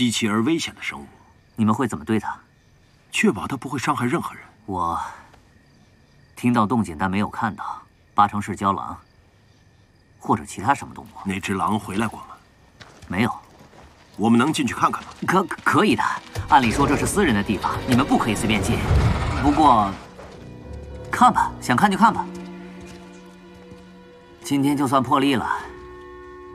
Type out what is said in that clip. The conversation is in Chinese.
稀奇而危险的生物。 你们会怎么对它？ 确保它不会伤害任何人。 我听到动静，但没有看到，八成是郊狼，或者其他什么动物。 那只狼回来过吗？ 没有。 我们能进去看看吗？ 可以的。按理说这是私人的地方，你们不可以随便进。不过，看吧，想看就看吧。今天就算破例了，